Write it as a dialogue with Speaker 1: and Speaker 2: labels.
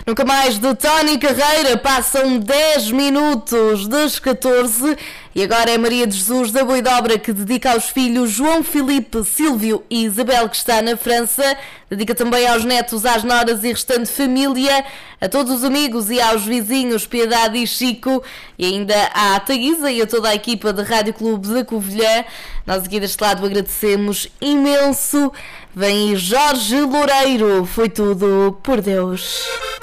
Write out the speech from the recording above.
Speaker 1: Nunca mais de Tony Carreira, passam 10 minutos das 14 e agora é Maria de Jesus da Boidobra que dedica aos filhos João Filipe, Silvio e Isabel, que está na França. Dedica também aos netos, às noras e restante família, a todos os amigos e aos vizinhos Piedade e Chico, e ainda à Taguisa e a toda a equipa da Rádio Clube da Covilhã. Nós aqui deste lado agradecemos imenso. Vem Jorge Loureiro, foi tudo por Deus.